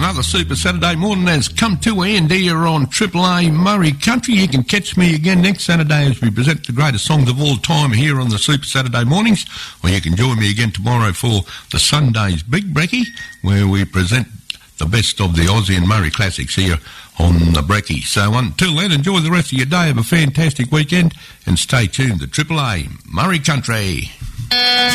another Super Saturday morning has come to an end here on Triple A Murray Country. You can catch me again next Saturday as we present the greatest songs of all time here on the Super Saturday mornings, or you can join me again tomorrow for the Sunday's Big Brekkie, where we present the best of the Aussie and Murray classics here on the Brekkie. So until then, enjoy the rest of your day, have a fantastic weekend, and stay tuned to Triple A Murray Country.